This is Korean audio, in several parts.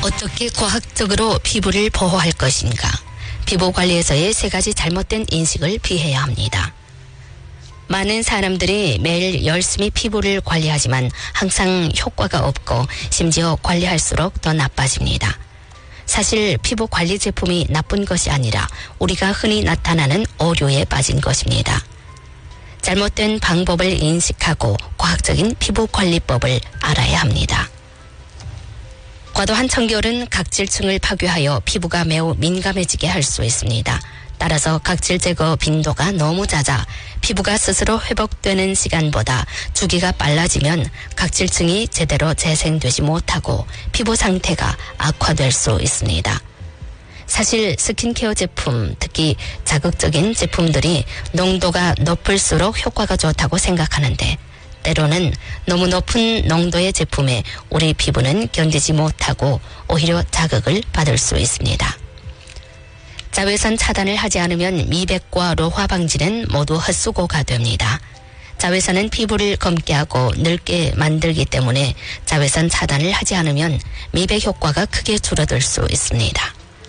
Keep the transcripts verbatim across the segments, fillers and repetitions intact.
어떻게 과학적으로 피부를 보호할 것인가? 피부 관리에서의 세 가지 잘못된 인식을 피해야 합니다. 많은 사람들이 매일 열심히 피부를 관리하지만 항상 효과가 없고 심지어 관리할수록 더 나빠집니다. 사실 피부 관리 제품이 나쁜 것이 아니라 우리가 흔히 나타나는 오류에 빠진 것입니다. 잘못된 방법을 인식하고 과학적인 피부 관리법을 알아야 합니다. 과도한 청결은 각질층을 파괴하여 피부가 매우 민감해지게 할 수 있습니다. 따라서 각질 제거 빈도가 너무 잦아 피부가 스스로 회복되는 시간보다 주기가 빨라지면 각질층이 제대로 재생되지 못하고 피부 상태가 악화될 수 있습니다. 사실 스킨케어 제품, 특히 자극적인 제품들이 농도가 높을수록 효과가 좋다고 생각하는데 때로는 너무 높은 농도의 제품에 우리 피부는 견디지 못하고 오히려 자극을 받을 수 있습니다. 자외선 차단을 하지 않으면 미백과 노화 방지는 모두 헛수고가 됩니다. 자외선은 피부를 검게 하고 늙게 만들기 때문에 자외선 차단을 하지 않으면 미백 효과가 크게 줄어들 수 있습니다.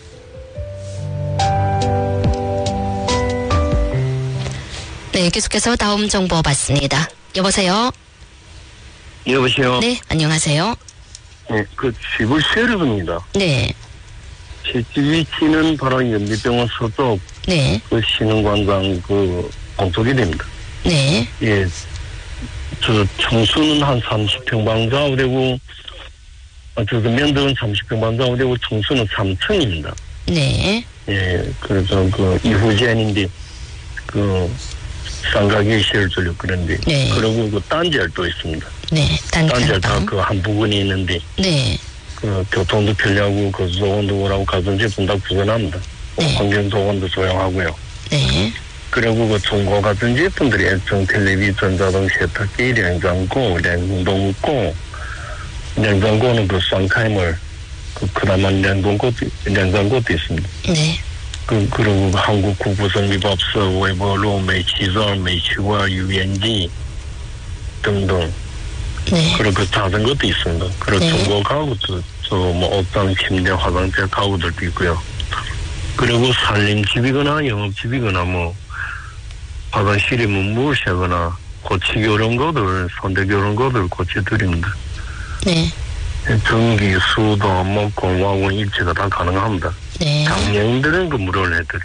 네, 계속해서 다음 정보 받습니다. 여보세요? 여보세요? 네, 안녕하세요. 네, 그 지구 세력입니다. 네. 제 위치는 바로 연대병원 서쪽 네. 그 신흥관광 그 공속이 됩니다. 네. 예, 저 청수는 한 삼십 평방좌우 되고, 아, 저 면적은 삼십 평방좌우 되고 청수는 삼 층입니다. 네. 예, 그래서 그 이후젠인데 그 쌍가게 시설도 그런데, 네. 그리고 그 딴지알도 있습니다. 네. 딴지알 단칸방. 다 그 한 부분이 있는데. 네. 그 교통도 편리하고 그 소원도 오라고 가전제품 다 구현합니다. 네. 환경 소원도 조용하고요. 네. 그리고 그 중고 같은 제품들이 액정 텔레비전, 자동 세탁기, 냉장고, 냉동고, 냉장고는 그 쌍카이멀, 그 그나마 냉동고도 냉장고도 있습니다. 네. 그 그리고 그 한국 국부성리법서, 외벌로, 매치설, 매치과, 유엔지 등등. 네. 그리고 그 작은 것도 있습니다. 그리고 네. 중고 가구도, 저, 뭐, 옷장, 침대, 화장대 가구들도 있고요. 그리고 살림집이거나 영업집이거나 뭐, 화장실이 뭐, 무엇이거나 고치기 어려운 것들, 손대기 어려운 것들 고쳐드립니다. 네. 전기, 수도, 뭐, 공화원 입체가 다 가능합니다. 네. 장애인들은 그 무료로 해드립니다.